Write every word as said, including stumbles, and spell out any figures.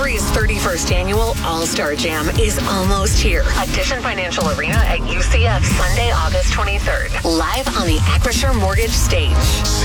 Missouri's thirty-first annual All-Star Jam is almost here. Addition Financial Arena at U C F, Sunday, August twenty-third. Live on the Acrisure Mortgage stage.